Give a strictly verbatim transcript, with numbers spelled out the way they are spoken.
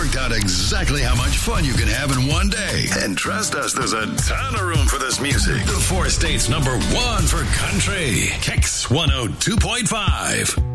worked out exactly how much fun you can have in one day. And trust us, there's a ton of room for this music. The four states number one for country. Kicks one oh two point five.